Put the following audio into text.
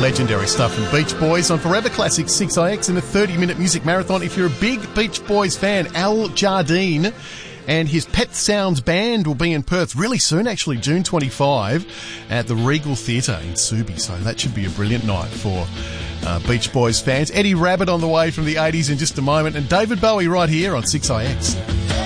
Legendary stuff from Beach Boys on Forever Classic 6IX in a 30-minute music marathon. If you're a big Beach Boys fan, Al Jardine and his Pet Sounds Band will be in Perth really soon, actually June 25 at the Regal Theatre in Subi. So that should be a brilliant night for Beach Boys fans. Eddie Rabbitt on the way from the 80s in just a moment, and David Bowie right here on 6IX.